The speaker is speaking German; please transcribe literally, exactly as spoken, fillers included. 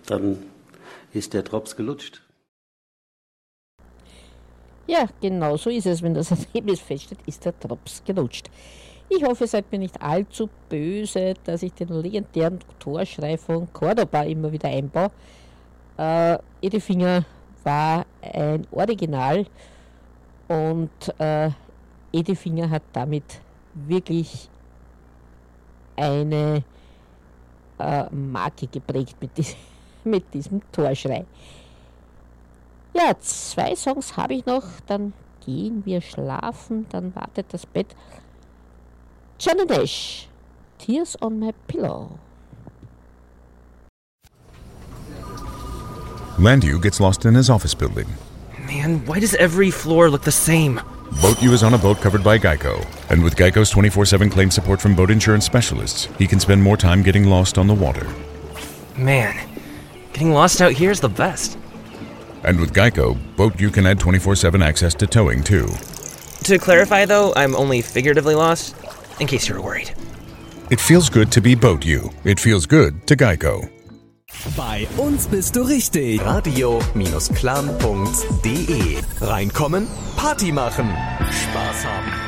dann ist der Drops gelutscht. Ja, genau so ist es. Wenn das Ergebnis feststeht, ist der Drops gelutscht. Ich hoffe, ihr seid mir nicht allzu böse, dass ich den legendären Torschrei von Cordoba immer wieder einbaue. Äh, Edefinger war ein Original und äh, Edefinger hat damit wirklich eine äh, Marke geprägt mit, dies, mit diesem Torschrei. Ja, zwei Songs habe ich noch, dann gehen wir schlafen, dann wartet das Bett. Johnny Nash, Tears on My Pillow. Landu gets lost in his office building. Man, why does every floor look the same? BoatU is on a boat covered by Geico. And with Geico's twenty-four seven claim support from boat insurance specialists, he can spend more time getting lost on the water. Man, getting lost out here is the best. And with Geico, BoatU can add twenty-four seven access to towing, too. To clarify, though, I'm only figuratively lost, in case you were worried. It feels good to be BoatU. It feels good to Geico. Bei uns bist du richtig. Radio-clan punkt de. Reinkommen, Party machen, Spaß haben.